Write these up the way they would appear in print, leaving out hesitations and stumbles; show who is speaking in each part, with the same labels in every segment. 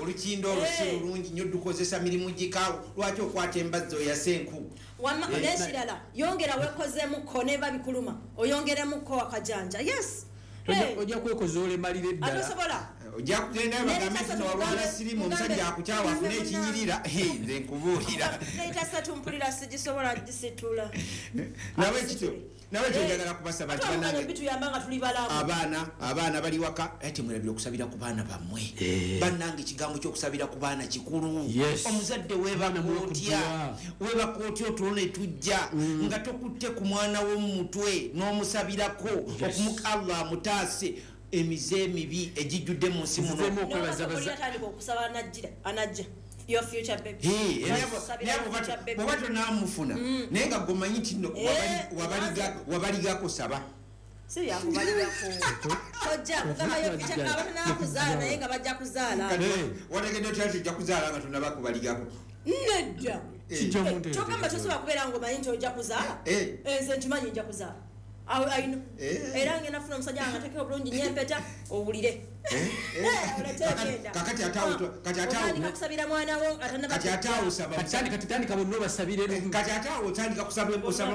Speaker 1: olukindo olusi nnyo dukozesa mirimu gikawo lwaki okwata embazzo ya senku
Speaker 2: n'ekirala yongera weekozeemuko ne babikuluma oyongeremukko akajanja yes
Speaker 3: ojja kwekoza olemalira eddala
Speaker 2: atosobola
Speaker 1: ojja kugenda bagambye kino walwala sirimu omusajja akukyawa afune ekinyirira nze nkubuulira
Speaker 2: neitasatu mpulira sigisobola gisitula
Speaker 1: nawe kyojagala kubasaba
Speaker 2: bituyamba tuli balamu
Speaker 1: abaana bali waka ate mwelabira okusabira ku baana bammwe bannange ekigambo ky'okusabira ku baana kikulu omuzadde weebakootya otulo ne tujja nga tokutte ku mwana wo mu mutwe n'omusabirako okumuka Allah amutaase emize mibi ejijjudde mu nsi muno
Speaker 2: okusaba anajja your future baby
Speaker 1: bwoba tonamufuna naye nga gomanyi nti wabaligako saba
Speaker 2: si yakubaligako tojja kugamba yo future kabana kuzaala naye nga bajja kuzaala
Speaker 1: wategedde otya tujja kuzaala nga tunabakubaligako
Speaker 2: nedda kyogamba tosobola kubeera ngaomanyi nti ojja kuzaala nze nkimanyi nja kuzaala ayino era ngenda funa omusajja nga ateekera obulungi nyempeta owulire
Speaker 1: kakati
Speaker 2: kusabira mwana wo
Speaker 3: katandika bonna obasabire
Speaker 1: kati ate awo otandika kusaba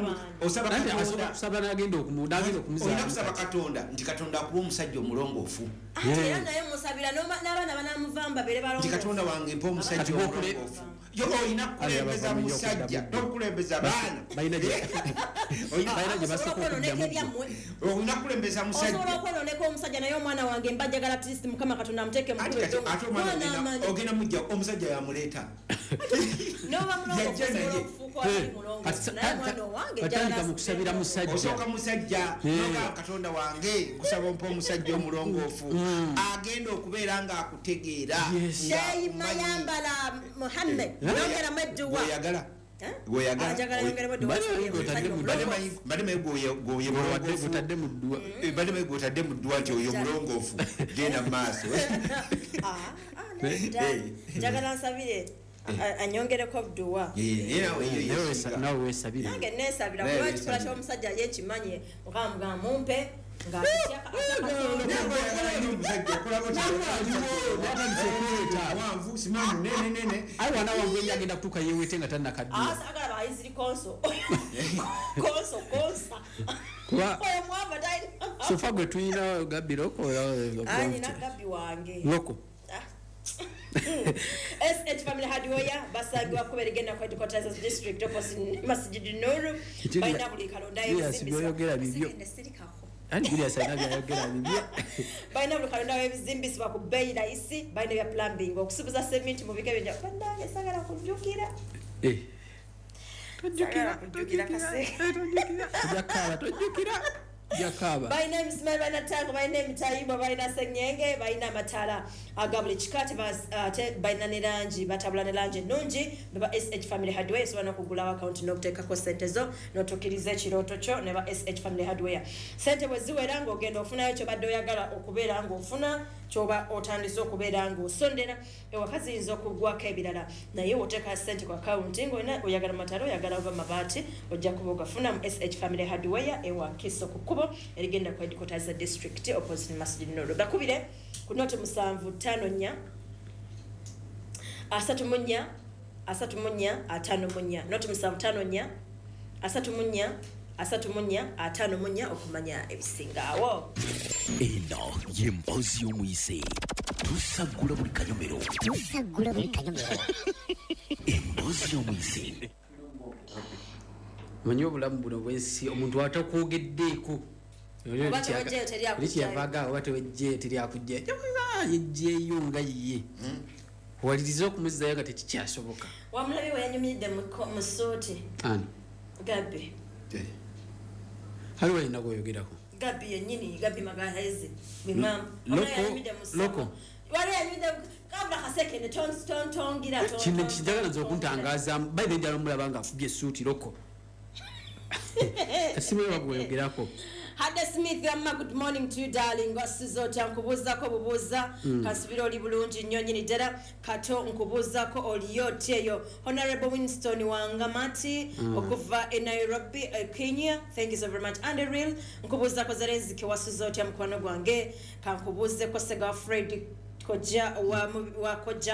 Speaker 3: nagenda okumuzaala
Speaker 1: kusaba katonda nti katonda akuba omusajja omulongoofu
Speaker 2: era naye musabira n'abaana banamuvamba bere balongo
Speaker 1: nti katonda wange mpa omusajja omulongoofu yo olina kukulembeza musajja tokulembeza baana
Speaker 3: balina gye basooka
Speaker 1: olina kulembeza musajja
Speaker 2: osobola okwononeka omusajja naye omwana wange mbajagala at least mukama katonda amuteeke
Speaker 1: ogenda mujja omusajja yamuleeta
Speaker 3: batandika mu kusabira musajja
Speaker 1: osooka musajja noga katonda wange kusaba mpa omusajja omulongoofu agenda okubeera nga akutegeera
Speaker 2: Sheikh Mayambala Muhammad yongera medduwa
Speaker 1: bademegotadde mu ddwa nti oyo omulongoofu genda mu maaso
Speaker 2: njagala nsabire anyongereko dduwa
Speaker 3: nawe weesabire
Speaker 2: nange neesabira kuba kikola ky'omusajja ye kimanye mukamugamba mumpe
Speaker 3: wana wangu agenda kutuuka yewete nga tannakaddiwa sofa gwe tulina Gabbi Loko Loko
Speaker 2: SH Family Hardware basagwa kuberigenda kwa Headquarters District opposite Masjid Nuru baina buli kalonda
Speaker 3: yogera bibyo ani bili asana byayogera bibyo
Speaker 2: baina buli kalonda y'ebizimbisi bakubeyi rahisi baina ya plumbing okusubiza cement mu bike bya bandange sagala kujukira
Speaker 3: tojukira yakaba
Speaker 2: baina emisumari baina tango baina emitayimba baina senyenge baina matala agabuli kikati baina ne langi batabula ne langi ennungi beba SH Family Hardware so banakugulawo account n'okuteekako ssente zo n'otukkiriza ekirooto kyo ne ba SH Family Hardware ssente bwe ziwera ng'ogenda ofunayo kyobadde oyagala okubeera ng'ofuna kyoba otandise okubeera ng'osondera ewaka ziyinza okugwako ebirala naye oteeka ssente ku akawunti ng'oyagala matala oyagala oba mabaati ojja kuba ogafuna mu SH Family Hardware ewa Kiso ku kkubo erigenda ku Headquarters District opposite Masjid Nuru gakubire ku noti 754 34 54 noti 754 34 okumanya ebisingaawo
Speaker 4: eno y'emboozi y'omuyise tusagula buli kanyomero emboozi y'omuyise
Speaker 3: manyi obulamu buno bwensi omuntu atakwogeddeeko likyavaga oba tewejje teryakujja yejjeeyo nga ye waliriza okumuzzayo nga tekikyasoboka
Speaker 2: wamulabi weyanyumidde mu sooti
Speaker 3: ani
Speaker 2: Gabbi
Speaker 3: haliwo alina gweyogerako
Speaker 2: Gabbi yennyini Gabbi Magaezi bimama
Speaker 3: Loko
Speaker 2: wali yanyumidde kabla kasekende tongira
Speaker 3: kino kijagala nze okuntangaaza bayire njala omulaba nga afubye essuuti Loko simuyo gweyogerako
Speaker 2: Hada Smith yamma good morning to you darling wasizote nkubuzako bubuza kasibira oli bulungi nnyo nyini ddala kato nkubuzako oliyoteyo Honorable Winston Wangamati okuva e Nairobi Kenya thank you so very much and real nkubuzako zarezike wasizote mkwano gwange kankubuze ko Sega Fred koja wa koja